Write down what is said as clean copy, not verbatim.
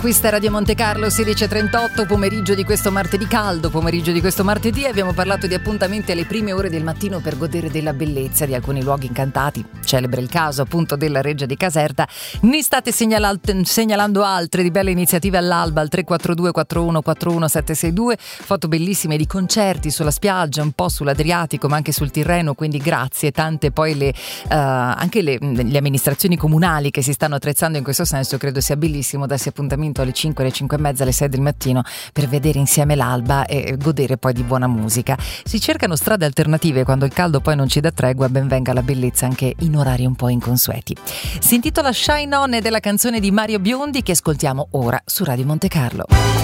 Questa è Radio Monte Carlo, 16:38, pomeriggio di questo martedì caldo, pomeriggio di questo martedì. Abbiamo parlato di appuntamenti alle prime ore del mattino per godere della bellezza di alcuni luoghi incantati. Celebre il caso appunto della Reggia di Caserta. Ne state segnalando altre di belle iniziative all'alba al 342 41 41 762. Foto bellissime di concerti sulla spiaggia, un po' sull'Adriatico ma anche sul Tirreno, quindi grazie. Tante poi anche le amministrazioni comunali che si stanno attrezzando in questo senso. Credo sia bellissimo darsi appuntamento alle 5, alle 5 e mezza, alle 6 del mattino per vedere insieme l'alba e godere poi di buona musica. Si cercano strade alternative quando il caldo poi non ci dà tregua, ben venga la bellezza anche in orari un po' inconsueti. Si intitola Shine On ed è la canzone di Mario Biondi che ascoltiamo ora su Radio Monte Carlo.